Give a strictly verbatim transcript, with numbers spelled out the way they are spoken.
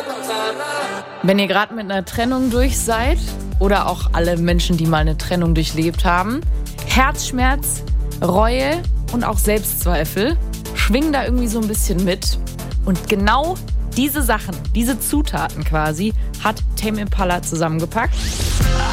Wenn ihr gerade mit einer Trennung durch seid oder auch alle Menschen, die mal eine Trennung durchlebt haben, Herzschmerz, Reue und auch Selbstzweifel schwingen da irgendwie so ein bisschen mit. Und genau diese Sachen, diese Zutaten quasi, hat Tame Impala zusammengepackt.